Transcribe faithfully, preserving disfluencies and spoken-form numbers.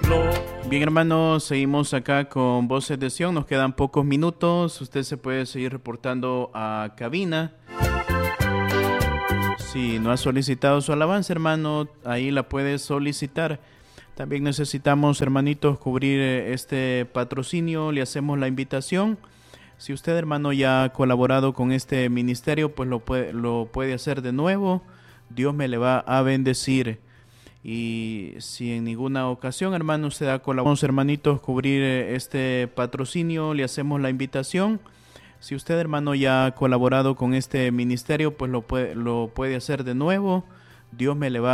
Bien, hermanos, seguimos acá con Voces de Sion. Nos quedan pocos minutos. Usted se puede seguir reportando a cabina. Si no ha solicitado su alabanza, hermano, ahí la puede solicitar. También necesitamos, hermanitos, cubrir este patrocinio. Le hacemos la invitación. Si usted, hermano, ya ha colaborado con este ministerio, pues lo puede, lo puede hacer de nuevo. Dios me le va a bendecir. Y si en ninguna ocasión, hermano, usted ha colaborado, hermanitos, cubrir este patrocinio, le hacemos la invitación. Si usted, hermano, ya ha colaborado con este ministerio, pues lo puede, lo puede hacer de nuevo. Dios me le va